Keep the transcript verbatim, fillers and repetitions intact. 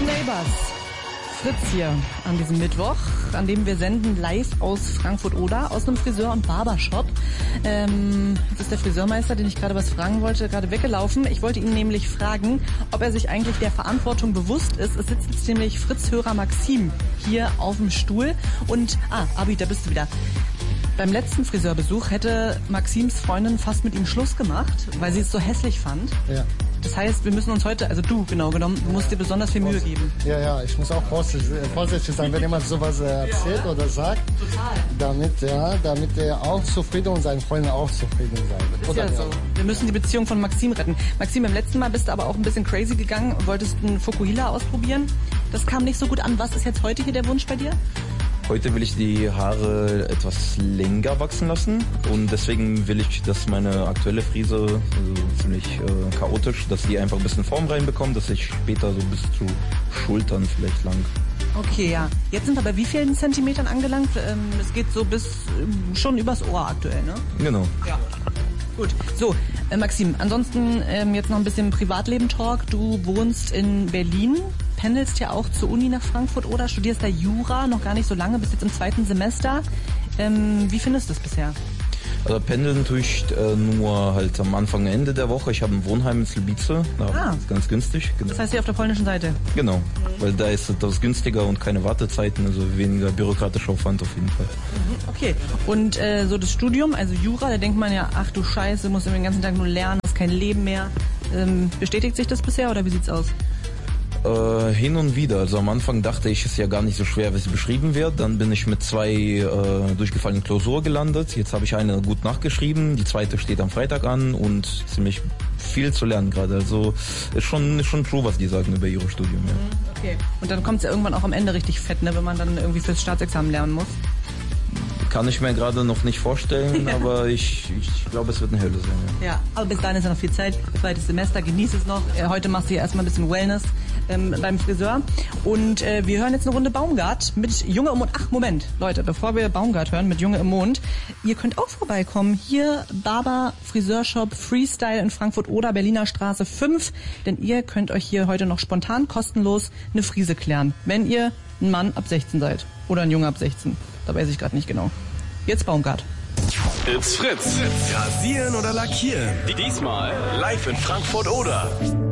Neighbors. Fritz hier an diesem Mittwoch, an dem wir senden live aus Frankfurt-Oder, aus einem Friseur- und Barbershop. Ähm, jetzt ist der Friseurmeister, den ich gerade was fragen wollte, gerade weggelaufen. Ich wollte ihn nämlich fragen, ob er sich eigentlich der Verantwortung bewusst ist. Es sitzt jetzt nämlich Fritz-Hörer Maxim hier auf dem Stuhl. Und, ah, Abi, da bist du wieder. Beim letzten Friseurbesuch hätte Maxims Freundin fast mit ihm Schluss gemacht, weil sie es so hässlich fand. Ja. Das heißt, wir müssen uns heute, also du genau genommen, du musst dir besonders viel Mühe geben. Ja, ja, ich muss auch vorsichtig sein, wenn jemand sowas erzählt oder sagt. Total. Damit, ja, damit er auch zufrieden und seine Freundin auch zufrieden sein wird. Ist ja so. Wir müssen die Beziehung von Maxim retten. Maxim, beim letzten Mal bist du aber auch ein bisschen crazy gegangen, wolltest einen Fukuhila ausprobieren. Das kam nicht so gut an. Was ist jetzt heute hier der Wunsch bei dir? Heute will ich die Haare etwas länger wachsen lassen und deswegen will ich, dass meine aktuelle Frise, also ziemlich äh, chaotisch, dass die einfach ein bisschen Form reinbekommt, dass ich später so bis zu Schultern vielleicht lang. Okay, ja. Jetzt sind wir bei wie vielen Zentimetern angelangt? Ähm, es geht so bis ähm, schon übers Ohr aktuell, ne? Genau. Ja. Gut. So, äh, Maxim, ansonsten ähm, jetzt noch ein bisschen Privatleben-Talk. Du wohnst in Berlin, pendelst ja auch zur Uni nach Frankfurt oder studierst da Jura, noch gar nicht so lange, bist jetzt im zweiten Semester. Ähm, wie findest du es bisher? Also pendeln tue ich äh, nur halt am Anfang, Ende der Woche. Ich habe ein Wohnheim in Slbice, da ah. ist ganz günstig. Das heißt hier auf der polnischen Seite? Genau, mhm. weil da ist das günstiger und keine Wartezeiten, also weniger bürokratischer Aufwand auf jeden Fall. Mhm. Okay, und äh, so das Studium, also Jura, da denkt man ja, ach du Scheiße, musst du den ganzen Tag nur lernen, hast kein Leben mehr. Ähm, bestätigt sich das bisher oder wie sieht's aus? Äh, hin und wieder. Also am Anfang dachte ich, es ist ja gar nicht so schwer, wie es beschrieben wird. Dann bin ich mit zwei äh, durchgefallenen Klausuren gelandet. Jetzt habe ich eine gut nachgeschrieben. Die zweite steht am Freitag an und ziemlich viel zu lernen gerade. Also ist schon, ist schon true, was die sagen über ihre Studium. Ja. Okay. Und dann kommt es ja irgendwann auch am Ende richtig fett, ne, wenn man dann irgendwie fürs Staatsexamen lernen muss. Kann ich mir gerade noch nicht vorstellen, ja. aber ich, ich glaube, es wird eine Hölle sein. Ja. ja, aber bis dahin ist ja noch viel Zeit. Zweites Semester, genieß es noch. Heute machst du ja erstmal ein bisschen Wellness ähm, beim Friseur. Und äh, wir hören jetzt eine Runde Baumgart mit Junge im Mond. Ach, Moment, Leute, bevor wir Baumgart hören mit Junge im Mond, ihr könnt auch vorbeikommen. Hier Barber Friseurshop Freestyle in Frankfurt oder Berliner Straße fünf. Denn ihr könnt euch hier heute noch spontan kostenlos eine Frise klären, wenn ihr ein Mann ab sechzehn seid. Oder ein Junge ab sechzehn. Da weiß ich gerade nicht genau. Jetzt Baumgart. It's Fritz. Rasieren oder lackieren? Diesmal live in Frankfurt-Oder.